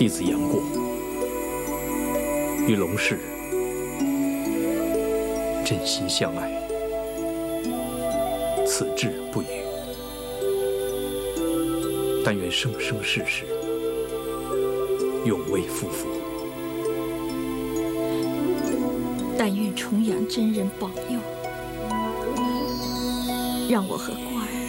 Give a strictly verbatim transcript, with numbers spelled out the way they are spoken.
弟子言过，与龙氏真心相爱，此志不渝。但愿生生世世永为夫妇。 但愿重阳真人保佑，让我和官儿